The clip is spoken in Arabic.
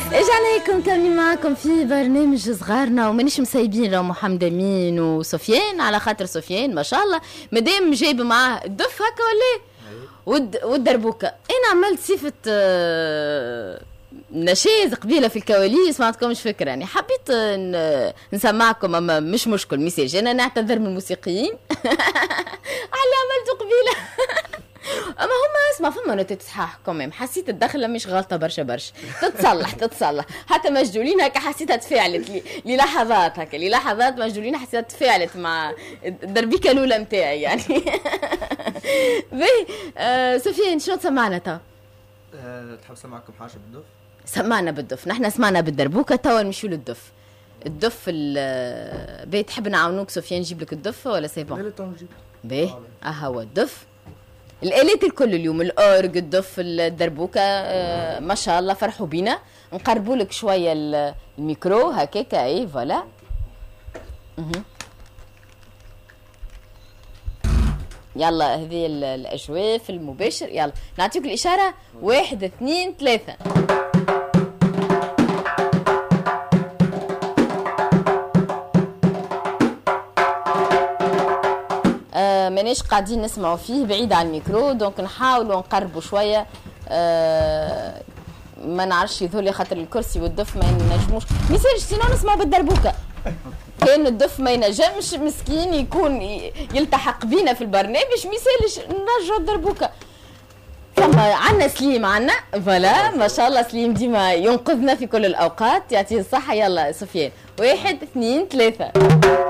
اجعنا هيك مكملين معاكم في برنامج صغارنا ومانيش مسايبين راهو محمد امين وسفيان على خاطر سفيان ما شاء الله مادام جايب معاه الدف هكا ولا والدربوكه. انا عملت صفه نشاز قبيله في الكواليس ما عندكمش فكره يعني حبيت نسمعكم اما مش مشكل ميساج. انا نعتذر من الموسيقيين على عملته قبيله اما هما اسمع فما نوتات صحاح كمان حسيت الدخله مش غلطه برشا تتصلح حتى مجدولين هكا حسيتها تفاعلت للحظات هكا للحظات مجدولين حسيتها تفاعلت مع الدربيكه الاولى نتاعي يعني. باهي سفيان شنو تسمعنا تو؟ تحب سمعكم حاجه بالدف؟ سمعنا بالدف. نحن سمعنا بالدربوكه توا نمشيو للدف. الدف باهي تحب نعاونوك سفيان نجيب لك الدف ولا سي بون؟ باهي هو الدف الآلات الكل اليوم الأورج الدف الدربوكة ما شاء الله فرحوا بينا. نقربوا لك شوية الميكرو هكاكا اي فوالا. يلا هذه الأجواء في المباشر. يلا نعطيك الإشارة 1 2 3. ماناش قاعدين نسمعوا فيه بعيد عن الميكرو دونك نحاولوا نقربوا شويه. ما نعرفش يذولي خاطر الكرسي والدف ما ينجموش ميسالش سينو نسمعوا بالدربوكه. كان الدف ما ينجمش مسكين يكون يلتحق بينا في البرنامج ميسالش نرجعوا الدربوكه. فما عندنا سليم عندنا فوالا ما شاء الله سليم ديما ينقذنا في كل الاوقات يعطيه الصحه. يلا سفيان 1 2 3.